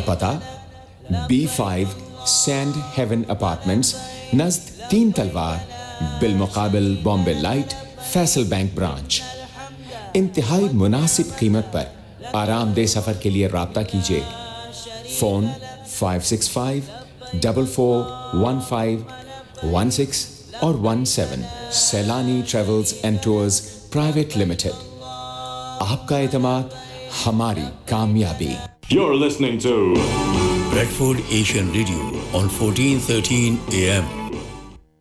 पता B5 sand haven apartments, नज़द 3 तलवार, बिलमुकाबिल Bombay light, Faisal bank branch. इंतहाई मुनासिब कीमत पर आरामदेह सफर के लिए राब्ता कीजिए। फोन 565-441516 और 17। सैलानी travels and tours private limited. आपका एतमाद हमारी कामयाबी। You're listening to Bradford Asian Radio on 1413 AM.